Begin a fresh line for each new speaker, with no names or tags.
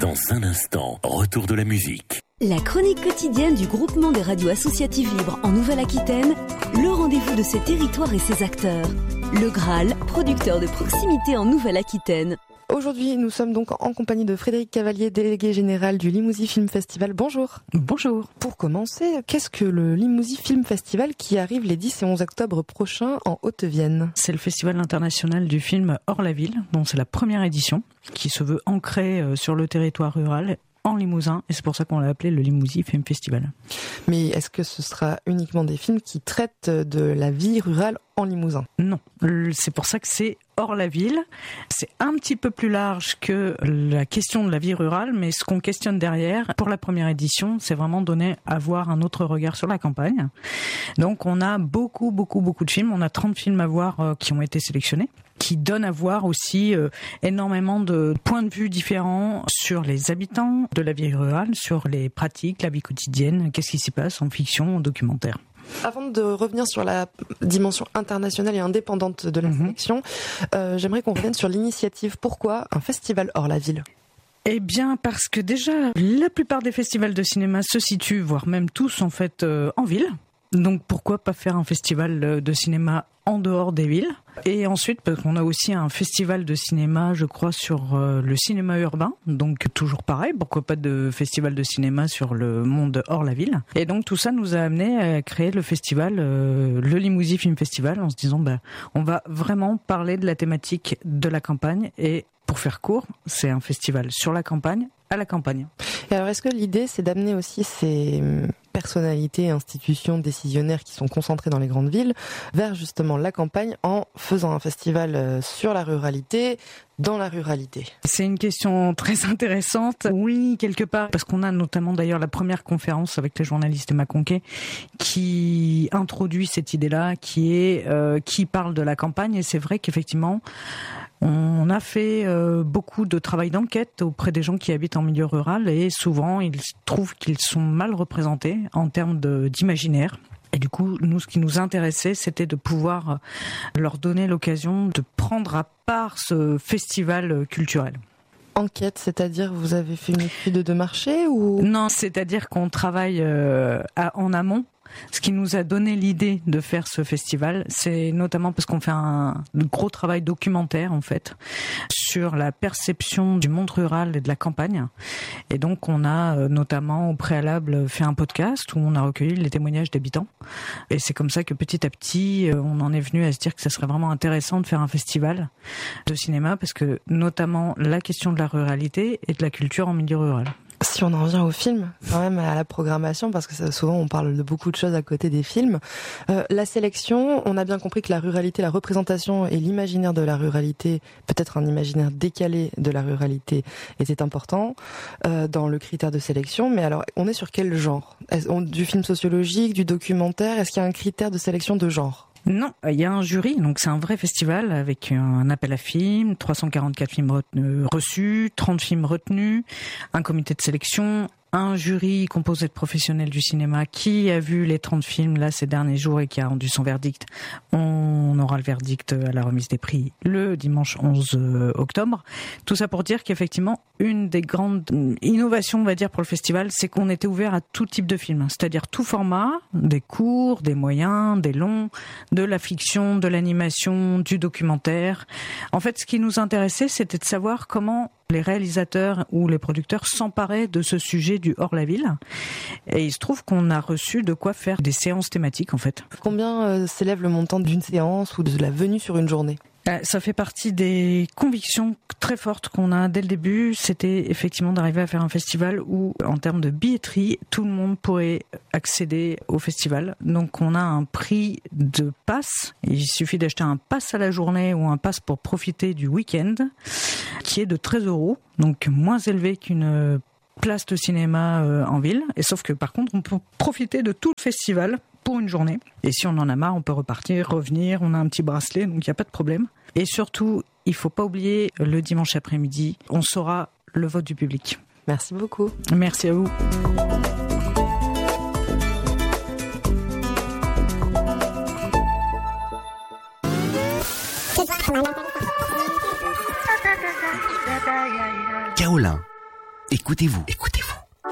Dans un instant, retour de la musique.
La chronique quotidienne du groupement des radios associatives libres en Nouvelle-Aquitaine, le rendez-vous de ses territoires et ses acteurs. Le Graal, producteur de proximité en Nouvelle-Aquitaine.
Aujourd'hui, nous sommes donc en compagnie de Frédéric Cavalier, délégué général du Limousin Film Festival. Bonjour.
Bonjour.
Pour commencer, qu'est-ce que le Limousin Film Festival qui arrive les 10 et 11 octobre prochains en Haute-Vienne ?
C'est le festival international du film hors la ville, dont c'est la première édition, qui se veut ancrée sur le territoire rural en Limousin, et c'est pour ça qu'on l'a appelé le Limousin Film Festival.
Mais est-ce que ce sera uniquement des films qui traitent de la vie rurale en Limousin ?
Non, c'est pour ça que c'est hors la ville. C'est un petit peu plus large que la question de la vie rurale, mais ce qu'on questionne derrière, pour la première édition, c'est vraiment donner à voir un autre regard sur la campagne. Donc on a beaucoup de films, on a 30 films à voir qui ont été sélectionnés, qui donnent à voir aussi énormément de points de vue différents sur les habitants de la vie rurale, sur les pratiques, la vie quotidienne, qu'est-ce qui s'y passe en fiction, en documentaire.
Avant de revenir sur la dimension internationale et indépendante de la sélection, j'aimerais qu'on revienne sur l'initiative. Pourquoi un festival hors la ville ?
Eh bien, parce que déjà, la plupart des festivals de cinéma se situent, voire même tous en fait, en ville. Donc pourquoi pas faire un festival de cinéma en dehors des villes ? Et ensuite, parce qu'on a aussi un festival de cinéma, je crois, sur le cinéma urbain. Donc toujours pareil, pourquoi pas de festival de cinéma sur le monde hors la ville. Et donc tout ça nous a amené à créer le festival, le Limousin Film Festival, en se disant, on va vraiment parler de la thématique de la campagne. Et pour faire court, c'est un festival sur la campagne, à la campagne.
Et alors, est-ce que l'idée, c'est d'amener aussi ces personnalités, institutions, décisionnaires qui sont concentrés dans les grandes villes vers justement la campagne en faisant un festival sur la ruralité, dans la ruralité ?
C'est une question très intéressante. Oui, quelque part, parce qu'on a notamment d'ailleurs la première conférence avec les journalistes Emma Conquet qui introduit cette idée-là, qui parle de la campagne. Et c'est vrai qu'effectivement, on a fait beaucoup de travail d'enquête auprès des gens qui habitent en milieu rural et souvent ils trouvent qu'ils sont mal représentés en termes d'imaginaire. Et du coup, nous, ce qui nous intéressait, c'était de pouvoir leur donner l'occasion de prendre à part ce festival culturel.
Enquête, c'est-à-dire vous avez fait une étude de marché ou ?
Non, c'est-à-dire qu'on travaille en amont. Ce qui nous a donné l'idée de faire ce festival, c'est notamment parce qu'on fait un gros travail documentaire en fait sur la perception du monde rural et de la campagne. Et donc on a notamment au préalable fait un podcast où on a recueilli les témoignages d'habitants. Et c'est comme ça que petit à petit on en est venu à se dire que ça serait vraiment intéressant de faire un festival de cinéma parce que notamment la question de la ruralité et de la culture en milieu rural.
Si on en revient au film, quand même à la programmation, parce que souvent on parle de beaucoup de choses à côté des films. La sélection, on a bien compris que la ruralité, la représentation et l'imaginaire de la ruralité, peut-être un imaginaire décalé de la ruralité, était important dans le critère de sélection. Mais alors, on est sur quel genre ? Du film sociologique, du documentaire ? Est-ce qu'il y a un critère de sélection de genre ?
Non, il y a un jury, donc c'est un vrai festival avec un appel à films, 344 films reçus, 30 films retenus, un comité de sélection, un jury composé de professionnels du cinéma qui a vu les 30 films là ces derniers jours et qui a rendu son verdict. On aura le verdict à la remise des prix le dimanche 11 octobre. Tout ça pour dire qu'effectivement, une des grandes innovations, on va dire, pour le festival, c'est qu'on était ouvert à tout type de films, c'est-à-dire tout format, des courts, des moyens, des longs, de la fiction, de l'animation, du documentaire. En fait, ce qui nous intéressait, c'était de savoir comment les réalisateurs ou les producteurs s'emparaient de ce sujet du hors-la-ville. Et il se trouve qu'on a reçu de quoi faire des séances thématiques, en fait.
Combien s'élève le montant d'une séance ou de la venue sur une journée ?
Ça fait partie des convictions très fortes qu'on a dès le début. C'était effectivement d'arriver à faire un festival où, en termes de billetterie, tout le monde pourrait accéder au festival. Donc on a un prix de pass. Il suffit d'acheter un pass à la journée ou un pass pour profiter du week-end, qui est de 13 €, donc moins élevé qu'une place de cinéma en ville. Et sauf que par contre, on peut profiter de tout le festival pour une journée. Et si on en a marre, on peut repartir, revenir. On a un petit bracelet, donc il n'y a pas de problème. Et surtout, il ne faut pas oublier, le dimanche après-midi, on saura le vote du public.
Merci beaucoup.
Merci à vous.
Kaolin, Écoutez-vous. Écoutez-vous.